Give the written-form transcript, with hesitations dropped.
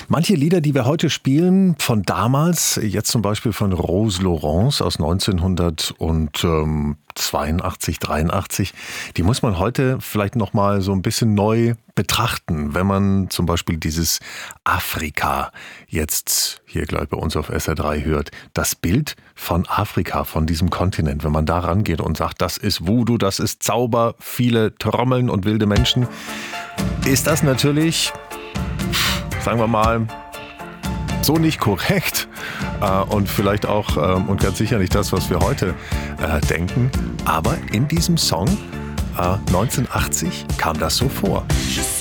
Manche Lieder, die wir heute spielen, von damals, jetzt zum Beispiel von Rose Laurence aus 1982, 83, die muss man heute vielleicht nochmal so ein bisschen neu betrachten, wenn man zum Beispiel dieses Afrika jetzt hier gleich bei uns auf SR3 hört. Das Bild von Afrika, von diesem Kontinent, wenn man da rangeht und sagt, das ist Voodoo, das ist Zauber, viele Trommeln und wilde Menschen, ist das natürlich, sagen wir mal, so nicht korrekt und vielleicht auch und ganz sicher nicht das, was wir heute denken. Aber in diesem Song 1980 kam das so vor.